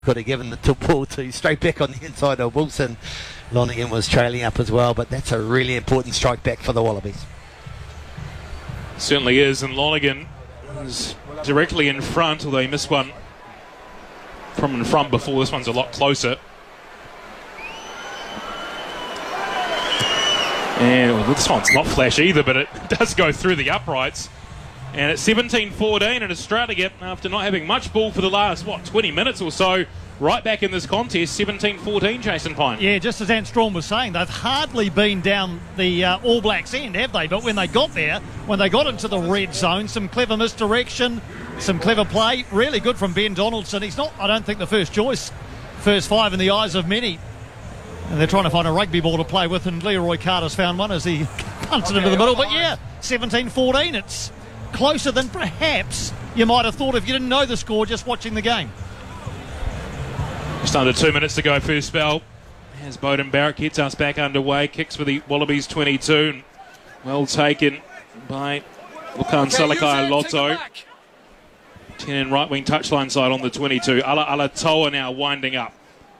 Could have given the ball to straight back on the inside of Wilson. Lonergan was trailing up as well, but that's a really important strike back for the Wallabies. Certainly is, and Lonergan is directly in front, although he missed one from in front before. This one's a lot closer. And well, this one's not flash either, but it does go through the uprights. And it's 17-14, and Australia, after not having much ball for the last, 20 minutes or so, right back in this contest, 17-14, Jason Pine. Yeah, just as Ant Strawn was saying, they've hardly been down the All Blacks end, have they? But when they got there, when they got into the red zone, some clever misdirection, some clever play, really good from Ben Donaldson. He's not, I don't think, the first choice, first five in the eyes of many. And they're trying to find a rugby ball to play with, and Leroy Carter's found one as he punts it into the middle. But yeah, 17-14, it's closer than perhaps you might have thought if you didn't know the score just watching the game. Just under 2 minutes to go, first spell. As Beauden Barrett gets us back underway, kicks for the Wallabies 22. And well taken by Lukan Salakai Lotto. 10 in right wing touchline side on the 22. Ala Toa now winding up.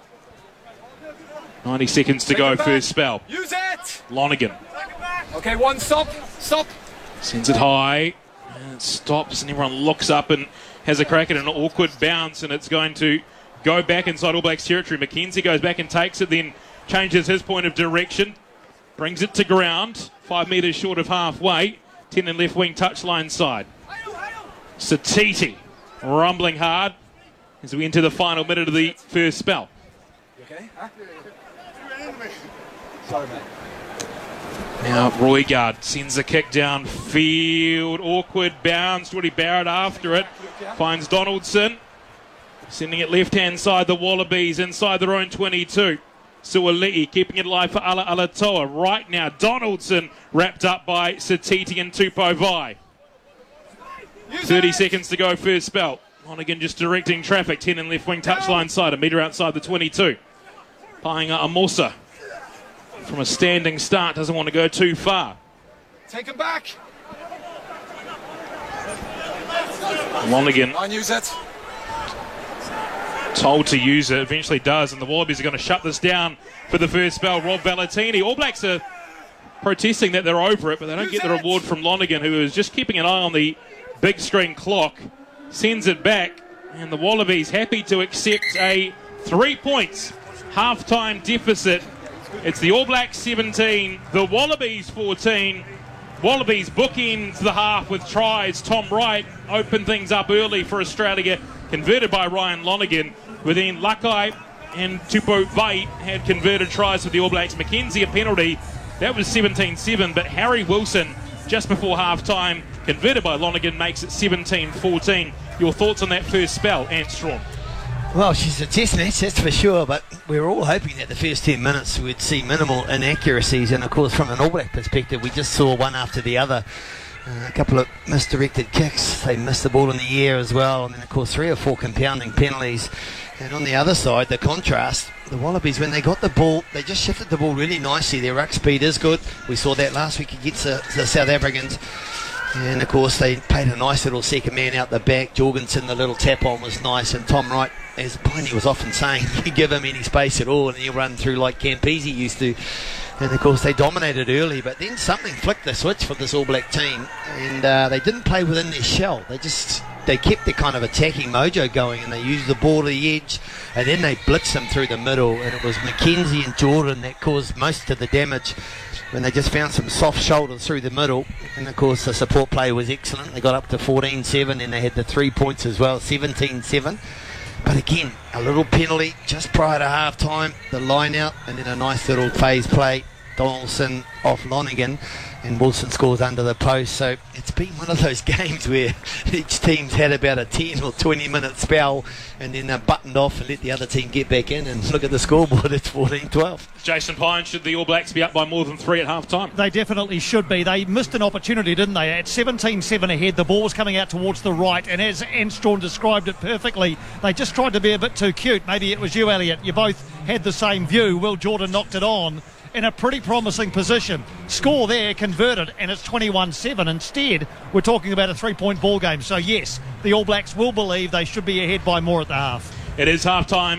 90 seconds to go, first spell. Use it! Lonergan. Okay, one, stop. Sends it high. And it stops, and everyone looks up and has a crack at an awkward bounce, and it's going to go back inside All Blacks territory. McKenzie goes back and takes it, then changes his point of direction. Brings it to ground, 5 metres short of halfway. 10 in left wing touchline side. Satiti rumbling hard as we enter the final minute of the first spell. Okay? Sorry, mate. Now Roigard sends a kick downfield, awkward bounce. Jordy Barrett after it, finds Donaldson, sending it left-hand side, the Wallabies inside their own 22. Suali'i keeping it alive for Ala Alatoa. Right now, Donaldson wrapped up by Satiti and Tupovai. 30 seconds to go, first spell. Lonergan just directing traffic, 10 in left wing touchline side, a metre outside the 22. Painga Amosa from a standing start, doesn't want to go too far. Take him back. Lonergan Use it. told to use it, eventually does, and the Wallabies are going to shut this down for the first spell. Rob Valentini. All Blacks are protesting that they're over it, but they don't get the reward from Lonergan, who is just keeping an eye on the big screen clock. Sends it back, and the Wallabies happy to accept a 3 points half-time deficit. It's the All Blacks 17, the Wallabies 14. Wallabies bookends the half with tries. Tom Wright opened things up early for Australia, converted by Ryan Lonergan. Within Lakai and Tupo Vait had converted tries for the All Blacks. McKenzie a penalty. That was 17-7, but Harry Wilson just before half-time, converted by Lonergan, makes it 17-14. Your thoughts on that first spell, Ant Strawn? Well, she's a test match, that's for sure, but we were all hoping that the first 10 minutes we'd see minimal inaccuracies, and of course from an All Black perspective we just saw one after the other. A couple of misdirected kicks, they missed the ball in the air as well, and then of course 3 or 4 compounding penalties. And on the other side, the contrast, the Wallabies, when they got the ball, they just shifted the ball really nicely. Their ruck speed is good. We saw that last week against the South Africans. And of course they played a nice little second man out the back. Jorgensen, the little tap on was nice, and Tom Wright, as Piney was often saying, you give him any space at all and he'll run through like Campese used to. And of course they dominated early, but then something flicked the switch for this All Black team, and they didn't play within their shell. They kept their kind of attacking mojo going, and they used the ball to the edge, and then they blitzed them through the middle, and it was McKenzie and Jordan that caused most of the damage when they just found some soft shoulders through the middle. And of course the support play was excellent. They got up to 14-7, and they had the 3 points as well, 17-7. But again, a little penalty just prior to half time, the line out, and then a nice little phase play. Donaldson off Lonergan, and Wilson scores under the post. So it's been one of those games where each team's had about a 10 or 20 minute spell, and then they're buttoned off and let the other team get back in, and look at the scoreboard, it's 14-12. Jason Pine, should the All Blacks be up by more than 3 at half time? They definitely should be. They missed an opportunity, didn't they? At 17-7 ahead, the ball was coming out towards the right, and as Ant Strawn described it perfectly, they just tried to be a bit too cute. Maybe it was you, Elliot. You both had the same view. Will Jordan knocked it on in a pretty promising position. Score there, converted, and it's 21-7. Instead, we're talking about a 3-point ball game. So yes, the All Blacks will believe they should be ahead by more at the half. It is half time